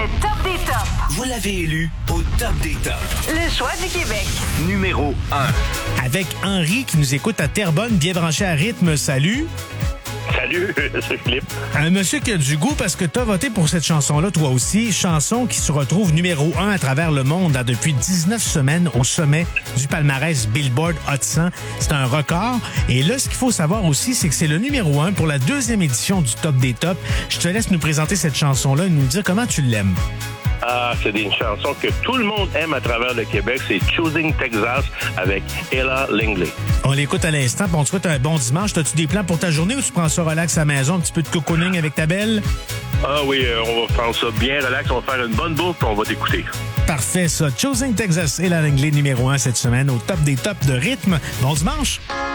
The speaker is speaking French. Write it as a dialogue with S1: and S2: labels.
S1: Le top des tops.
S2: Vous l'avez élu au top des tops.
S1: Le choix du Québec.
S2: Numéro 1.
S3: Avec Henri qui nous écoute à Terrebonne, bien branché à rythme. Salut.
S4: Salut, c'est Philippe.
S3: Un monsieur qui a du goût parce que t'as voté pour cette chanson-là, toi aussi. Chanson qui se retrouve numéro 1 à travers le monde depuis 19 semaines au sommet du palmarès Billboard Hot 100. C'est un record. Et là, ce qu'il faut savoir aussi, c'est que c'est le numéro 1 pour la deuxième édition du Top des Tops. Je te laisse nous présenter cette chanson-là et nous dire comment tu l'aimes.
S4: Ah, c'est une chanson que tout le monde aime à travers le Québec. C'est Choosing Texas avec Ella Langley.
S3: On l'écoute à l'instant, puis on te souhaite un bon dimanche. T'as-tu des plans pour ta journée ou tu prends ça relax à la maison, un petit peu de cocooning avec ta belle?
S4: Ah oui, on va faire ça bien relax. On va faire une bonne bouffe puis on va t'écouter.
S3: Parfait, ça. Choosing Texas et la Langley numéro 1 cette semaine au top des tops de rythme. Bon dimanche!